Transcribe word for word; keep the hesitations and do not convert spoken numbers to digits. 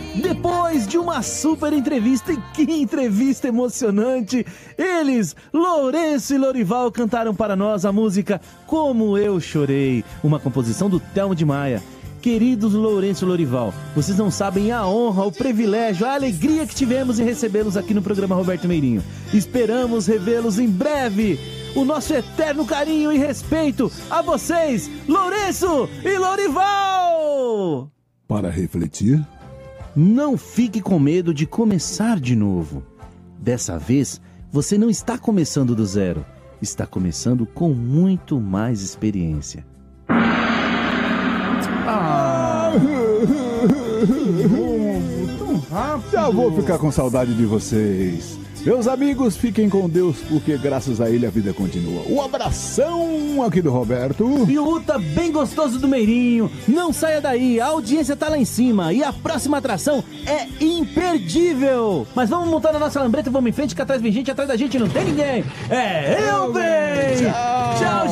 Depois de uma super entrevista, e que entrevista emocionante, eles, Lourenço e Lorival, cantaram para nós a música Como Eu Chorei, uma composição do Thelmo de Maia. Queridos Lourenço e Lorival, vocês não sabem a honra, o privilégio, a alegria que tivemos em recebê-los aqui no programa Roberto Meirinho. Esperamos revê-los em breve. O nosso eterno carinho e respeito a vocês, Lourenço e Lorival! Para refletir, não fique com medo de começar de novo. Dessa vez, você não está começando do zero, está começando com muito mais experiência. Ah, tão rápido. Já vou ficar com saudade de vocês. Meus amigos, fiquem com Deus, porque graças a ele a vida continua. Um abração aqui do Roberto. E o Uta bem gostoso do Meirinho. Não saia daí, a audiência tá lá em cima. E a próxima atração é imperdível. Mas vamos montar na nossa lambreta e vamos em frente, que atrás vem gente, atrás da gente não tem ninguém. É eu, bem. Tchau, tchau,